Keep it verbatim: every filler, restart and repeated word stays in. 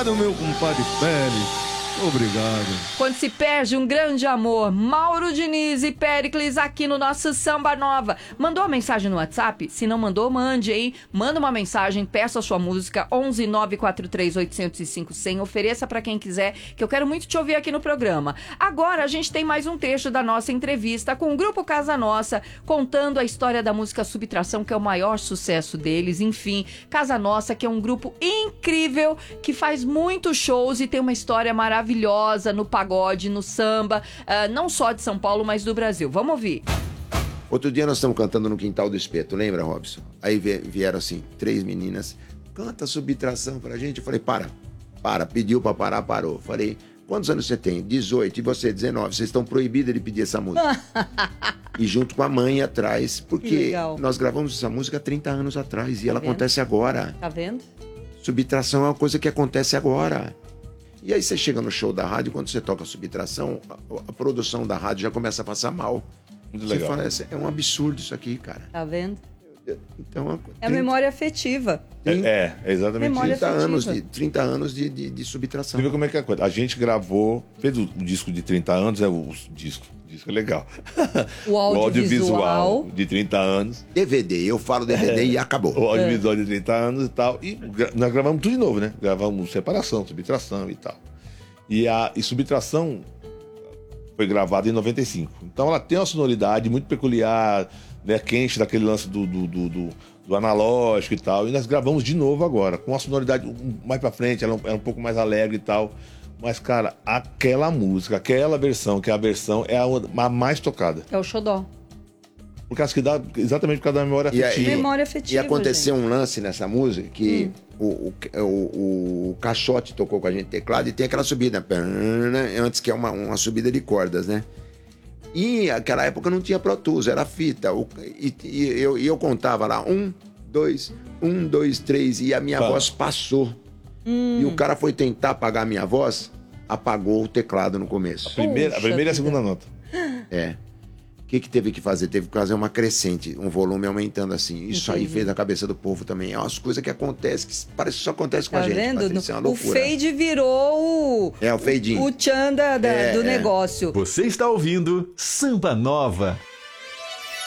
Obrigado, meu compadre Pérez. Obrigado. Quando se perde um grande amor, Mauro Diniz e Péricles aqui no nosso Samba Nova. Mandou uma mensagem no WhatsApp? Se não mandou, mande, hein? Manda uma mensagem, peça a sua música, onze nove quatro três oito zero cinco zero zero. Ofereça pra quem quiser, que eu quero muito te ouvir aqui no programa. Agora a gente tem mais um trecho da nossa entrevista com o Grupo Casa Nossa, contando a história da música Subtração, que é o maior sucesso deles. Enfim, Casa Nossa, que é um grupo incrível, que faz muitos shows e tem uma história maravilhosa. maravilhosa no pagode, no samba, uh, não só de São Paulo, mas do Brasil. Vamos ouvir. Outro dia nós estamos cantando no Quintal do Espeto, lembra, Robson? Aí vieram assim, três meninas, canta Subtração pra gente. Eu falei, para, para, pediu pra parar, parou. Falei, quantos anos você tem? dezoito, e você, dezenove. Vocês estão proibidas de pedir essa música. E junto com a mãe atrás, porque nós gravamos essa música há trinta anos atrás, e tá ela vendo? Acontece agora. Tá vendo? Subtração é uma coisa que acontece agora. E aí você chega no show da rádio, quando você toca Subtração, a, a produção da rádio já começa a passar mal. Muito você legal. fala, é um absurdo isso aqui, cara. Tá vendo? Então, é a memória afetiva. É, é, exatamente memória trinta afetiva. anos, de, trinta anos de, de, de Subtração. Você vê como é que é a coisa. A gente gravou, fez o, o disco de trinta anos, é o disco, o disco é legal. O audiovisual. O audiovisual de trinta anos. D V D, eu falo D V D é. e acabou. O audiovisual é. de trinta anos e tal. E nós gravamos tudo de novo, né? Gravamos Separação, Subtração e tal. E a e Subtração foi gravada em noventa e cinco. Então ela tem uma sonoridade muito peculiar, né, quente daquele lance do, do, do, do, do analógico e tal. E nós gravamos de novo agora, com uma sonoridade mais pra frente, ela era um pouco mais alegre e tal. Mas, cara, aquela música, aquela versão, que é a versão, é a, a mais tocada. É o xodó. Por causa que dá, exatamente por causa da memória afetiva. E, memória afetiva, e aconteceu gente. um lance nessa música que hum. o, o, o, o Caixote tocou com a gente teclado e tem aquela subida, antes que é uma, uma subida de cordas, né? E naquela época não tinha Pro Tools, era fita. O, e, e, eu, e eu contava lá, um, dois, um, dois, três, e a minha Fala. voz passou. Hum. E o cara foi tentar apagar a minha voz, apagou o teclado no começo. A primeira, a primeira e a segunda nota. É. O que, que teve que fazer? Teve que fazer uma crescente, um volume aumentando assim. Isso Entendi. Aí fez na cabeça do povo também. É umas coisas que acontecem, que parece que só acontece com tá a gente. Vendo? Patrícia, é uma o fade virou o... É, o fadinho. O tchan da, da, é, do é. negócio. Você está ouvindo Samba Nova.